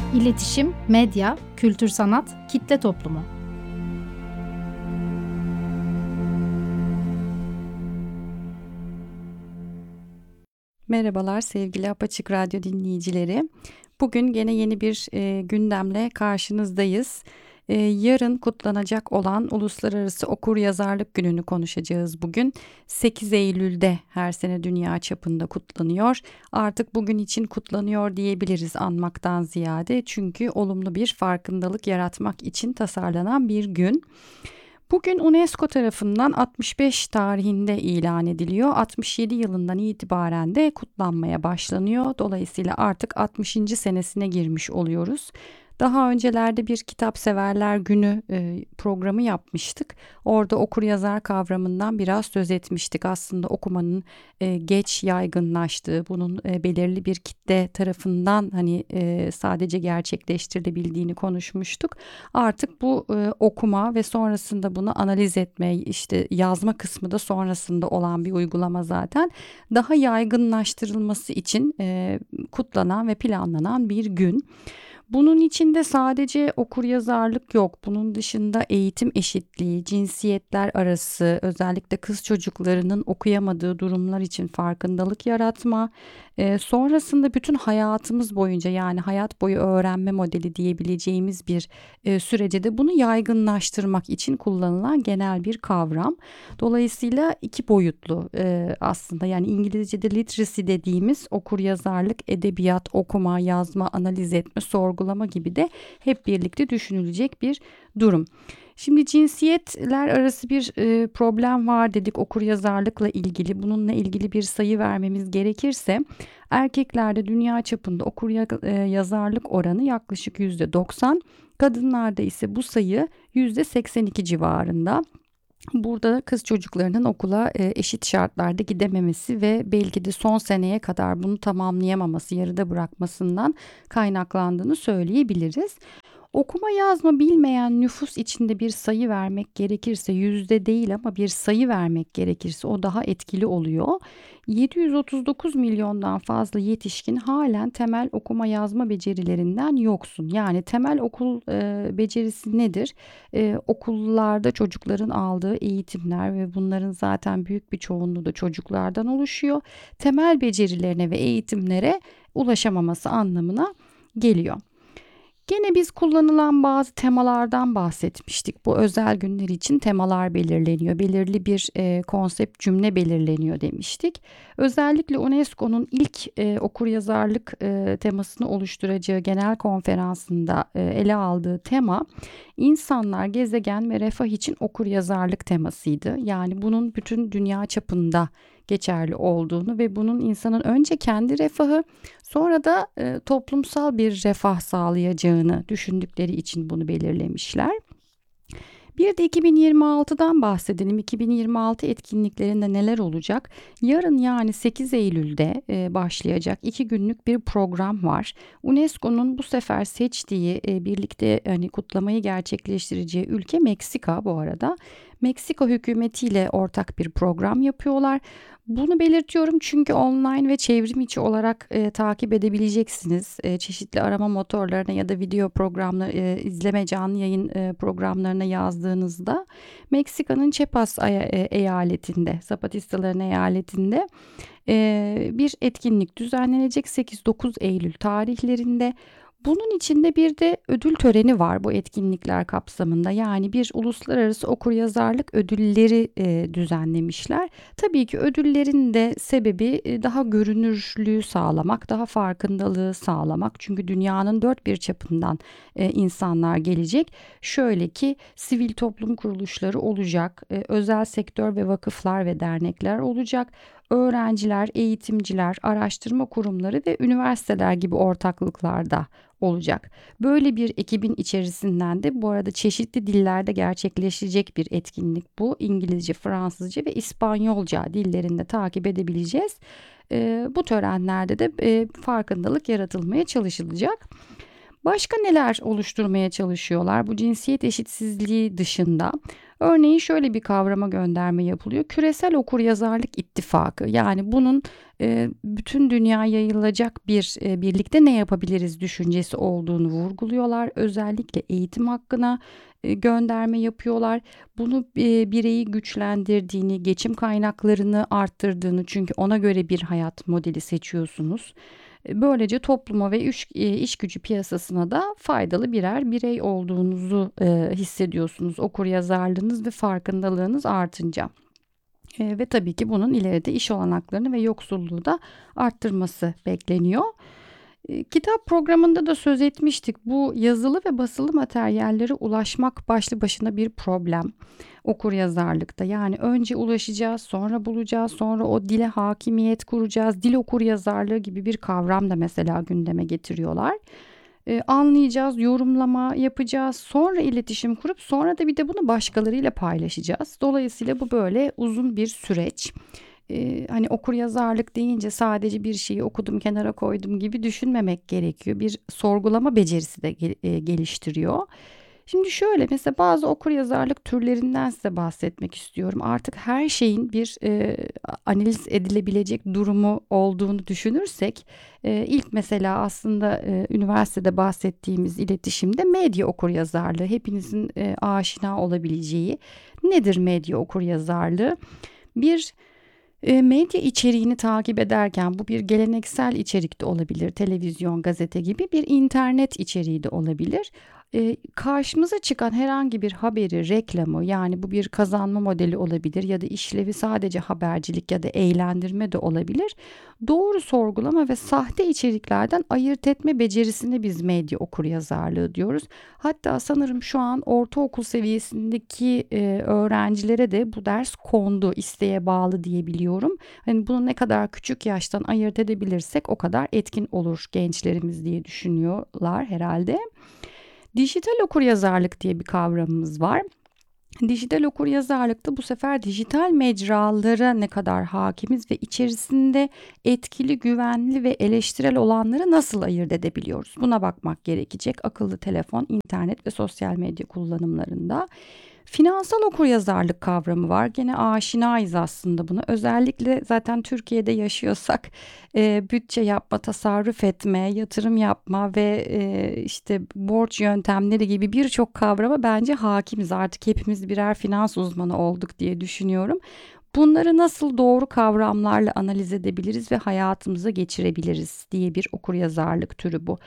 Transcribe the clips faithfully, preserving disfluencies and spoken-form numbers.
İletişim, medya, kültür sanat, kitle toplumu. Merhabalar sevgili Apaçık Radyo dinleyicileri. Bugün gene yeni bir e, gündemle karşınızdayız. E, yarın kutlanacak olan Uluslararası Okuryazarlık Günü'nü konuşacağız bugün. sekiz Eylül'de her sene dünya çapında kutlanıyor. Artık bugün için kutlanıyor diyebiliriz anmaktan ziyade. Çünkü olumlu bir farkındalık yaratmak için tasarlanan bir gün. Bugün UNESCO tarafından altmış beş tarihinde ilan ediliyor. altmış yedi yılından itibaren de kutlanmaya başlanıyor. Dolayısıyla artık altmışıncı senesine girmiş oluyoruz. Daha öncelerde bir kitap severler günü e, programı yapmıştık. Orada okur yazar kavramından biraz söz etmiştik. Aslında okumanın e, geç yaygınlaştığı, bunun e, belirli bir kitle tarafından hani e, sadece gerçekleştirilebildiğini konuşmuştuk. Artık bu e, okuma ve sonrasında bunu analiz etme, işte yazma kısmı da sonrasında olan bir uygulama zaten. Daha yaygınlaştırılması için e, kutlanan ve planlanan bir gün. Bunun içinde sadece okuryazarlık yok. Bunun dışında eğitim eşitliği, cinsiyetler arası, özellikle kız çocuklarının okuyamadığı durumlar için farkındalık yaratma, e, sonrasında bütün hayatımız boyunca, yani hayat boyu öğrenme modeli diyebileceğimiz bir e, sürece de bunu yaygınlaştırmak için kullanılan genel bir kavram. Dolayısıyla iki boyutlu e, aslında, yani İngilizce'de literacy dediğimiz okuryazarlık, edebiyat, okuma, yazma, analiz etme, sorgulama gibi de hep birlikte düşünülecek bir durum. Şimdi cinsiyetler arası bir e, problem var dedik okuryazarlıkla ilgili. Bununla ilgili bir sayı vermemiz gerekirse, erkeklerde dünya çapında okuryazarlık oranı yaklaşık yüzde doksan, kadınlarda ise bu sayı yüzde seksen iki civarında. Burada kız çocuklarının okula eşit şartlarda gidememesi ve belki de son seneye kadar bunu tamamlayamaması, yarıda bırakmasından kaynaklandığını söyleyebiliriz. Okuma yazma bilmeyen nüfus içinde bir sayı vermek gerekirse, yüzde değil ama bir sayı vermek gerekirse o daha etkili oluyor. yedi yüz otuz dokuz milyondan fazla yetişkin halen temel okuma yazma becerilerinden yoksun. Yani temel okul e, becerisi nedir? E, okullarda çocukların aldığı eğitimler ve bunların zaten büyük bir çoğunluğu da çocuklardan oluşuyor. Temel becerilerine ve eğitimlere ulaşamaması anlamına geliyor. Gene biz kullanılan bazı temalardan bahsetmiştik. Bu özel günler için temalar belirleniyor. Belirli bir e, konsept, cümle belirleniyor demiştik. Özellikle UNESCO'nun ilk e, okuryazarlık e, temasını oluşturacağı genel konferansında e, ele aldığı tema, insanlar, gezegen ve refah için okuryazarlık temasıydı. Yani bunun bütün dünya çapında geçerli olduğunu ve bunun insanın önce kendi refahı, sonra da e, toplumsal bir refah sağlayacağını düşündükleri için bunu belirlemişler. Bir de iki bin yirmi altıdan bahsedelim. iki bin yirmi altı etkinliklerinde neler olacak? Yarın, yani sekiz Eylül'de e, başlayacak iki günlük bir program var. UNESCO'nun bu sefer seçtiği, e, birlikte hani kutlamayı gerçekleştireceği ülke Meksika bu arada. Meksika hükümetiyle ortak bir program yapıyorlar. Bunu belirtiyorum çünkü online ve çevrim içi olarak e, takip edebileceksiniz. E, çeşitli arama motorlarına ya da video programları, e, izleme canlı yayın e, programlarına yazdığınızda Meksika'nın Chiapas e, eyaletinde, Zapatistaların eyaletinde e, bir etkinlik düzenlenecek sekiz dokuz Eylül tarihlerinde. Bunun içinde bir de ödül töreni var bu etkinlikler kapsamında. Yani bir uluslararası okuryazarlık ödülleri e, düzenlemişler. Tabii ki ödüllerin de sebebi e, daha görünürlüğü sağlamak, daha farkındalığı sağlamak. Çünkü dünyanın dört bir çapından e, insanlar gelecek. Şöyle ki, sivil toplum kuruluşları olacak, e, özel sektör ve vakıflar ve dernekler olacak. Öğrenciler, eğitimciler, araştırma kurumları ve üniversiteler gibi ortaklıklarda olacak. Böyle bir ekibin içerisinden de, bu arada çeşitli dillerde gerçekleşecek bir etkinlik bu. İngilizce, Fransızca ve İspanyolca dillerinde takip edebileceğiz. E, bu törenlerde de e, farkındalık yaratılmaya çalışılacak. Başka neler oluşturmaya çalışıyorlar? Bu cinsiyet eşitsizliği dışında Örneğin şöyle bir kavrama gönderme yapılıyor. Küresel okuryazarlık ittifakı, yani bunun e, bütün dünya yayılacak bir e, birlikte ne yapabiliriz düşüncesi olduğunu vurguluyorlar. Özellikle eğitim hakkına e, gönderme yapıyorlar. Bunu e, bireyi güçlendirdiğini, geçim kaynaklarını arttırdığını, çünkü ona göre bir hayat modeli seçiyorsunuz. Böylece topluma ve iş, iş gücü piyasasına da faydalı birer birey olduğunuzu e, hissediyorsunuz. Okuryazarlığınız ve farkındalığınız artınca. E, ve tabii ki bunun ileride iş olanaklarını ve yoksulluğu da arttırması bekleniyor. E, kitap programında da söz etmiştik. Bu yazılı ve basılı materyallere ulaşmak başlı başına bir problem. Okuryazarlıkta, yani önce ulaşacağız, sonra bulacağız, sonra o dile hakimiyet kuracağız. Dil okuryazarlığı gibi bir kavram da mesela gündeme getiriyorlar. Ee, anlayacağız, yorumlama yapacağız, sonra iletişim kurup sonra da bir de bunu başkalarıyla paylaşacağız. Dolayısıyla bu böyle uzun bir süreç. Ee, hani okuryazarlık deyince sadece bir şeyi okudum kenara koydum gibi düşünmemek gerekiyor. Bir sorgulama becerisi de gel- e, geliştiriyor. Şimdi şöyle, mesela bazı okuryazarlık türlerinden size bahsetmek istiyorum. Artık her şeyin bir e, analiz edilebilecek durumu olduğunu düşünürsek, e, ilk mesela aslında e, üniversitede bahsettiğimiz iletişimde medya okuryazarlığı, hepinizin e, aşina olabileceği. Nedir medya okuryazarlığı? Bir e, medya içeriğini takip ederken, bu bir geleneksel içerik de olabilir, televizyon, gazete gibi, bir internet içeriği de olabilir. E, karşımıza çıkan herhangi bir haberi, reklamı, yani bu bir kazanma modeli olabilir ya da işlevi sadece habercilik ya da eğlendirme de olabilir. Doğru sorgulama ve sahte içeriklerden ayırt etme becerisine biz medya okuryazarlığı diyoruz. Hatta sanırım şu an ortaokul seviyesindeki e, öğrencilere de bu ders kondu, isteğe bağlı diyebiliyorum. Hani bunu ne kadar küçük yaştan ayırt edebilirsek o kadar etkin olur gençlerimiz diye düşünüyorlar herhalde. Dijital okuryazarlık diye bir kavramımız var. Dijital okuryazarlıkta bu sefer dijital mecralara ne kadar hakimiz ve içerisinde etkili, güvenli ve eleştirel olanları nasıl ayırt edebiliyoruz? Buna bakmak gerekecek. Akıllı telefon, internet ve sosyal medya kullanımlarında. Finansal okuryazarlık kavramı var. Gene aşinayız aslında buna. Özellikle zaten Türkiye'de yaşıyorsak e, bütçe yapma, tasarruf etme, yatırım yapma ve e, işte borç yöntemleri gibi birçok kavrama bence hakimiz. Artık hepimiz birer finans uzmanı olduk diye düşünüyorum. Bunları nasıl doğru kavramlarla analiz edebiliriz ve hayatımıza geçirebiliriz diye bir okuryazarlık türü bu.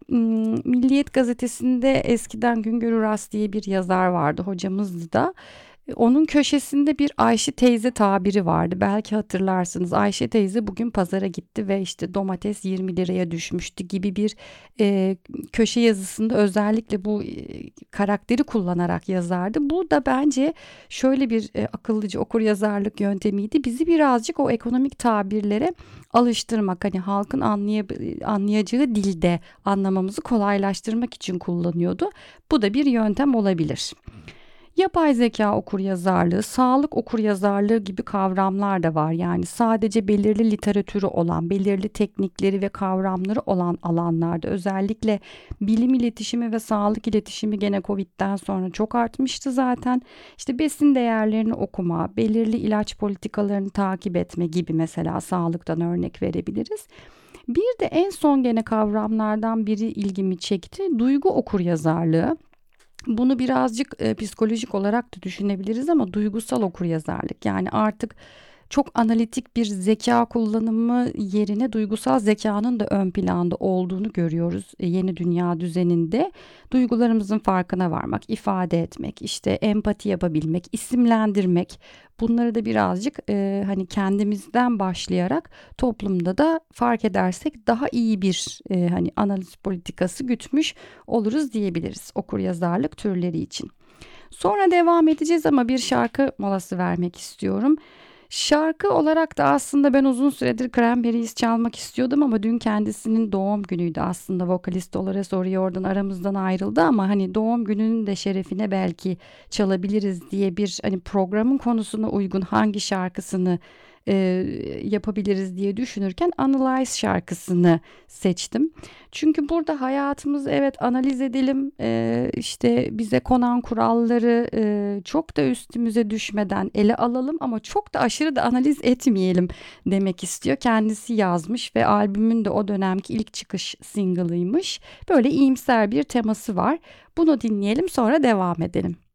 Milliyet gazetesinde eskiden Güngör Uras diye bir yazar vardı, hocamızdı da. Onun köşesinde bir Ayşe teyze tabiri vardı. Belki hatırlarsınız. Ayşe teyze bugün pazara gitti ve işte domates yirmi liraya düşmüştü gibi bir e, köşe yazısında özellikle bu e, karakteri kullanarak yazardı. Bu da bence şöyle bir e, akıllıca okuryazarlık yöntemiydi. Bizi birazcık o ekonomik tabirlere alıştırmak, hani halkın anlay- anlayacağı dilde anlamamızı kolaylaştırmak için kullanıyordu. Bu da bir yöntem olabilir. Yapay zeka okuryazarlığı, sağlık okuryazarlığı gibi kavramlar da var. Yani sadece belirli literatürü olan, belirli teknikleri ve kavramları olan alanlarda, özellikle bilim iletişimi ve sağlık iletişimi gene Covid'den sonra çok artmıştı zaten. İşte besin değerlerini okuma, belirli ilaç politikalarını takip etme gibi mesela sağlıktan örnek verebiliriz. Bir de en son gene kavramlardan biri ilgimi çekti. Duygu okuryazarlığı. Bunu birazcık e, psikolojik olarak da düşünebiliriz ama duygusal okuryazarlık, yani artık çok analitik bir zeka kullanımı yerine duygusal zekanın da ön planda olduğunu görüyoruz e, yeni dünya düzeninde. Duygularımızın farkına varmak, ifade etmek, işte empati yapabilmek, isimlendirmek, bunları da birazcık e, hani kendimizden başlayarak toplumda da fark edersek daha iyi bir e, hani analiz politikası gütmüş oluruz diyebiliriz okuryazarlık türleri için. Sonra devam edeceğiz ama bir şarkı molası vermek istiyorum. Şarkı olarak da aslında ben uzun süredir Cranberries çalmak istiyordum ama dün kendisinin doğum günüydü, aslında vokalist Dolores O'Riordan aramızdan ayrıldı ama hani doğum gününün de şerefine belki çalabiliriz diye bir hani programın konusuna uygun hangi şarkısını e, yapabiliriz diye düşünürken Analyze şarkısını seçtim. Çünkü burada hayatımızı evet analiz edelim, e, işte bize konan kuralları e, çok da üstümüze düşmeden ele alalım ama çok da aşırı da analiz etmeyelim demek istiyor. Kendisi yazmış ve albümün de o dönemki ilk çıkış single'ıymış. Böyle iyimser bir teması var. Bunu dinleyelim, sonra devam edelim.